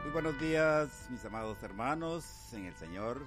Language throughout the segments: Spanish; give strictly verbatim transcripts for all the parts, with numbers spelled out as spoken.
Muy buenos días, mis amados hermanos en el Señor.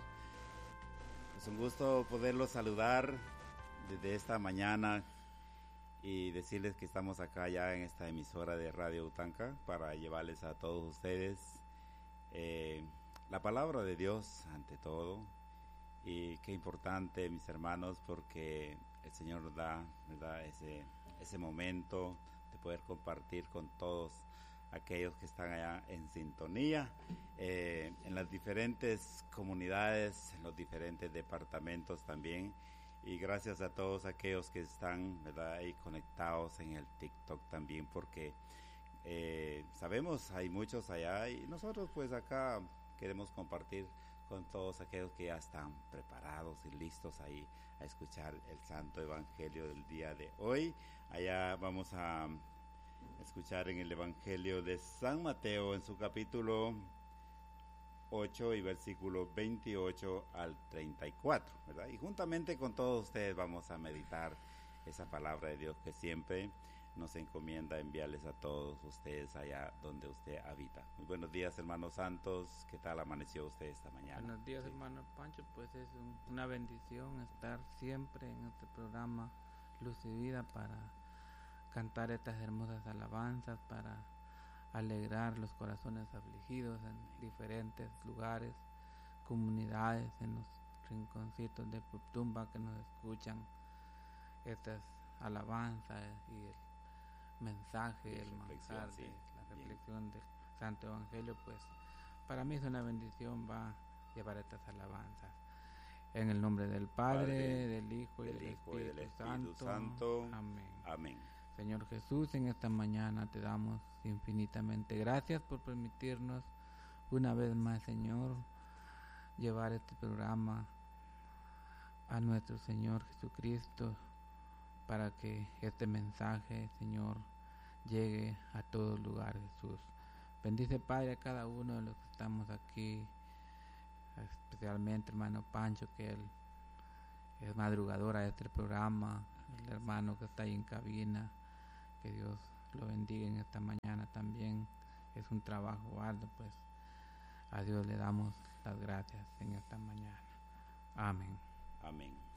Es un gusto poderlos saludar desde esta mañana y decirles que estamos acá ya en esta emisora de Radio Utanca para llevarles a todos ustedes eh, la palabra de Dios ante todo. Y qué importante, mis hermanos, porque el Señor nos da, ¿verdad?, ese, ese momento de poder compartir con todos aquellos que están allá en sintonía, eh, en las diferentes comunidades, en los diferentes departamentos también. Y gracias a todos aquellos que están, ¿verdad?, ahí conectados en el TikTok también, porque eh, sabemos, hay muchos allá y nosotros pues acá queremos compartir con todos aquellos que ya están preparados y listos ahí a escuchar el Santo Evangelio del día de hoy. Allá vamos a escuchar en el Evangelio de San Mateo en su capítulo ocho y versículo veintiocho al treinta y cuatro, ¿verdad? Y juntamente con todos ustedes vamos a meditar esa palabra de Dios que siempre nos encomienda enviarles a todos ustedes allá donde usted habita. Muy buenos días, hermanos santos. ¿Qué tal amaneció usted esta mañana? Buenos días, sí. hermano Pancho. Pues es un, una bendición estar siempre en este programa Luz y Vida para cantar estas hermosas alabanzas, para alegrar los corazones afligidos en diferentes lugares, comunidades, en los rinconcitos de Putumba que nos escuchan estas alabanzas y el mensaje, el manjar, sí, de la reflexión bien. Del Santo Evangelio. Pues para mí es una bendición va llevar estas alabanzas en el nombre del Padre, Padre del Hijo y del, del, Espíritu, y del Espíritu Santo. Santo. Amén. Amén. Señor Jesús, en esta mañana te damos infinitamente gracias por permitirnos una vez más, Señor, llevar este programa a nuestro Señor Jesucristo, para que este mensaje, Señor, llegue a todos lugares, Jesús. Bendice, Padre, a cada uno de los que estamos aquí, especialmente hermano Pancho, que él es madrugadora de este programa, el hermano que está ahí en cabina, que Dios lo bendiga en esta mañana también. Es un trabajo arduo, pues a Dios le damos las gracias en esta mañana. Amén. Amén.